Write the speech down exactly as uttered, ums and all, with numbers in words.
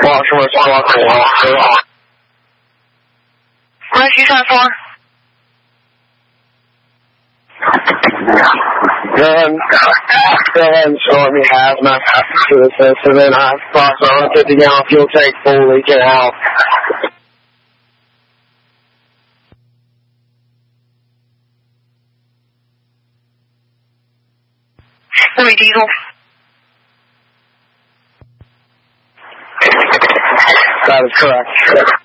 Baltimore Squawk One. Rescue ten four. Then, then Stormy has my passage to the system, and I've crossed on a fifty gallon fuel tank full leaking out. Louis Diesel. That is correct.